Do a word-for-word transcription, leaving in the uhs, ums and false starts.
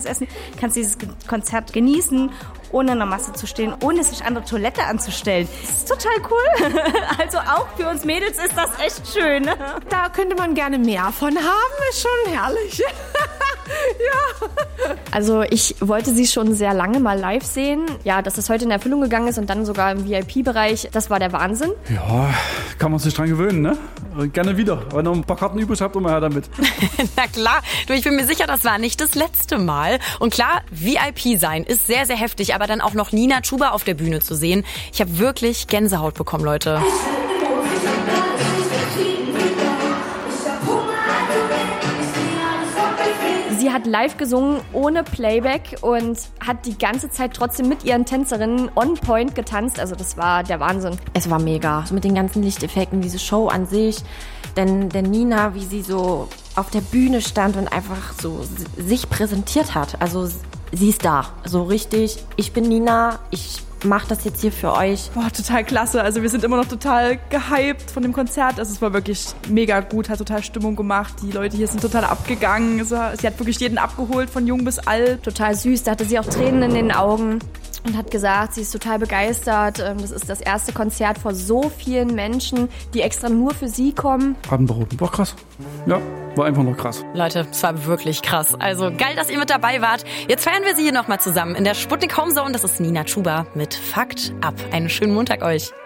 leckeres Essen, kannst dieses Konzert genießen, ohne in der Masse zu stehen, ohne sich an der Toilette anzustellen. Das ist total cool. Also auch für uns Mädels ist das echt schön. Da könnte man gerne mehr von haben, ist schon herrlich. Ja. Also ich wollte sie schon sehr lange mal live sehen. Ja, dass das heute in Erfüllung gegangen ist und dann sogar im V I P-Bereich, das war der Wahnsinn. Ja, kann man sich dran gewöhnen, ne? Gerne wieder. Wenn ihr ein paar Karten übrig habt, immer her damit. Na klar, du, ich bin mir sicher, das war nicht das letzte Mal. Und klar, V I P sein ist sehr, sehr heftig, aber dann auch noch Nina Chuba auf der Bühne zu sehen. Ich habe wirklich Gänsehaut bekommen, Leute. Sie hat live gesungen, ohne Playback und hat die ganze Zeit trotzdem mit ihren Tänzerinnen on point getanzt. Also das war der Wahnsinn. Es war mega. Mit den ganzen Lichteffekten, diese Show an sich. Denn, denn Nina, wie sie so auf der Bühne stand und einfach so sich präsentiert hat. Also sie ist da. So richtig, ich bin Nina, ich mache das jetzt hier für euch. Boah, total klasse. Also wir sind immer noch total gehypt von dem Konzert. Also es war wirklich mega gut, hat total Stimmung gemacht. Die Leute hier sind total abgegangen. Also sie hat wirklich jeden abgeholt, von jung bis alt. Total süß, da hatte sie auch Tränen in den Augen und hat gesagt, sie ist total begeistert. Das ist das erste Konzert vor so vielen Menschen, die extra nur für sie kommen. Atemberaubend. War krass. Ja, war einfach nur krass. Leute, es war wirklich krass. Also geil, dass ihr mit dabei wart. Jetzt feiern wir sie hier nochmal zusammen in der Sputnik Home Zone. Das ist Nina Chuba mit Fakt ab. Einen schönen Montag euch.